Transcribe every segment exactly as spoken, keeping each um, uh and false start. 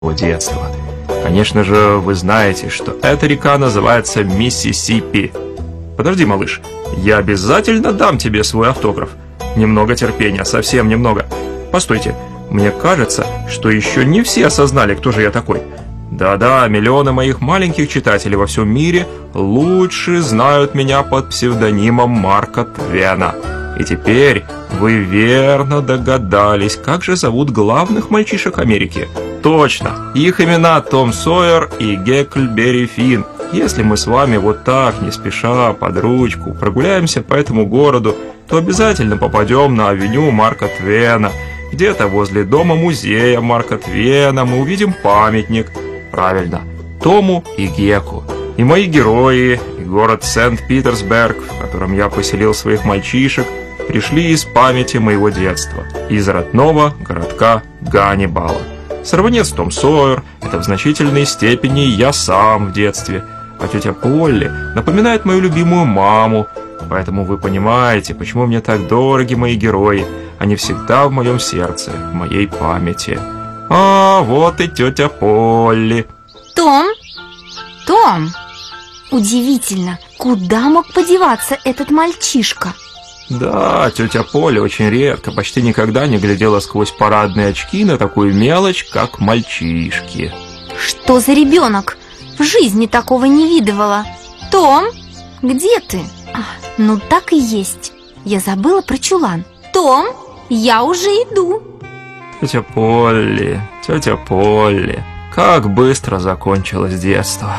детства. Конечно же, вы знаете, что эта река называется Миссисипи. Подожди, малыш, я обязательно дам тебе свой автограф. Немного терпения, совсем немного. Постойте, мне кажется, что еще не все осознали, кто же я такой. Да-да, миллионы моих маленьких читателей во всем мире лучше знают меня под псевдонимом Марка Твена. И теперь вы верно догадались, как же зовут главных мальчишек Америки. Точно, их имена Том Сойер и Гекльберри Финн. Если мы с вами вот так, не спеша, под ручку, прогуляемся по этому городу, то обязательно попадем на авеню Марка Твена. Где-то возле дома-музея Марка Твена мы увидим памятник. Правильно, Тому и Геку. И мои герои, и город Сент-Питерсберг, в котором я поселил своих мальчишек, пришли из памяти моего детства, из родного городка Ганнибала. Сорванец Том Сойер – это в значительной степени я сам в детстве, а тетя Полли напоминает мою любимую маму, поэтому вы понимаете, почему мне так дороги мои герои, они всегда в моем сердце, в моей памяти. А вот и тетя Полли. Том? Том! Удивительно, куда мог подеваться этот мальчишка? Да, тетя Поля очень редко, почти никогда не глядела сквозь парадные очки на такую мелочь, как мальчишки. Что за ребенок? В жизни такого не видывала. Том, где ты? А, ну так и есть. Я забыла про чулан. Том, я уже иду. Тетя Полли, тетя Полли, как быстро закончилось детство.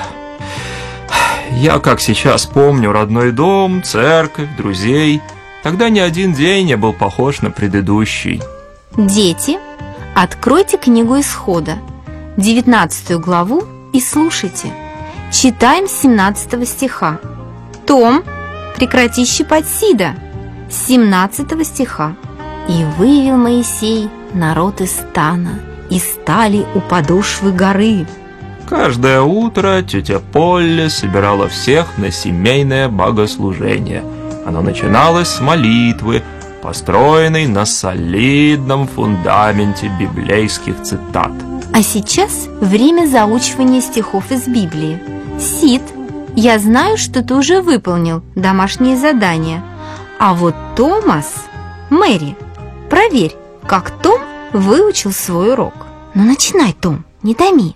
Я, как сейчас, помню родной дом, церковь, друзей. Тогда ни один день не был похож на предыдущий. Дети, откройте книгу Исхода, девятнадцатую главу, и слушайте. Читаем с семнадцатого стиха. Том, прекрати щипать сида, с семнадцатого стиха. «И вывел Моисей народ из стана, и стали у подошвы горы». Каждое утро тетя Полли собирала всех на семейное богослужение. Оно начиналось с молитвы, построенной на солидном фундаменте библейских цитат. А сейчас время заучивания стихов из Библии. Сид, я знаю, что ты уже выполнил домашнее задание. А вот Томас, Мэри, проверь, как Том выучил свой урок. Ну, начинай, Том, не томи.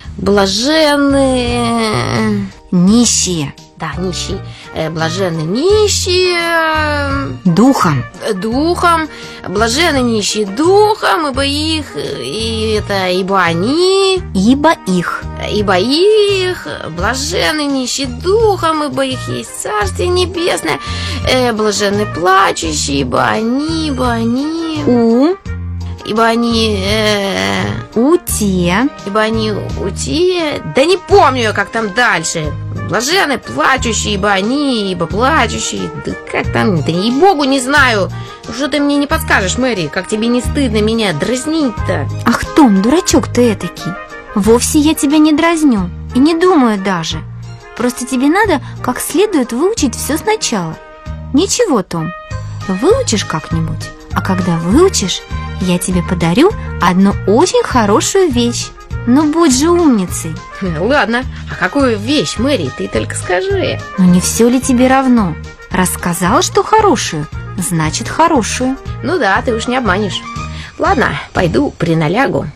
Блаженные... Нищие. Да, нищие. Блаженны нищие... Духом. Духом. Блаженны нищие духом, ибо их... И это... Ибо они... Ибо их. Ибо их... Блаженны нищие духом, ибо их есть Царствие Небесное. Блаженны плачущие, ибо они... Ибо они... У... Ибо они... Э... У те... Ибо они у те... Да не помню я, как там дальше. Блаженны плачущие, ибо они, ибо плачущие. Да как там, да ей-богу не знаю. Что ты мне не подскажешь, Мэри? Как тебе не стыдно меня дразнить-то? Ах, Том, дурачок ты этакий. Вовсе я тебя не дразню. И не думаю даже. Просто тебе надо как следует выучить все сначала. Ничего, Том, выучишь как-нибудь. А когда выучишь, я тебе подарю одну очень хорошую вещь. Ну, будь же умницей. Ладно, а какую вещь, Мэри, ты только скажи. Ну, не все ли тебе равно? Рассказала, что хорошую, значит хорошую. Ну да, ты уж не обманешь. Ладно, пойду приналягу.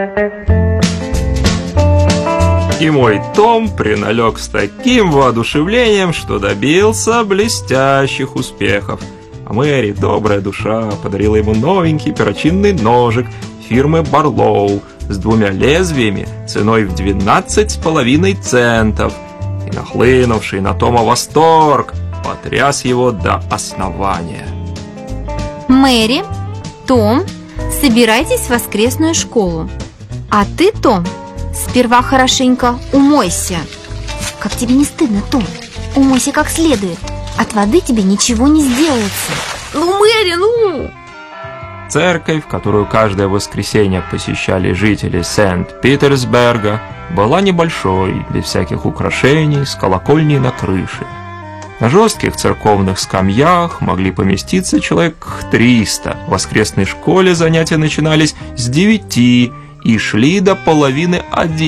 И мой Том приналег с таким воодушевлением, что добился блестящих успехов. А Мэри, добрая душа, подарила ему новенький перочинный ножик фирмы Барлоу с двумя лезвиями ценой в двенадцать с половиной центов. И нахлынувший на Тома восторг потряс его до основания. Мэри, Том, собирайтесь в воскресную школу. А ты, Том, сперва хорошенько умойся. Как тебе не стыдно, Том? Умойся как следует. От воды тебе ничего не сделается. Ну, Мэри, ну! Церковь, которую каждое воскресенье посещали жители Сент-Питерсберга, была небольшой, без всяких украшений, с колокольней на крыше. На жестких церковных скамьях могли поместиться человек триста. В воскресной школе занятия начинались с девяти и шли до половины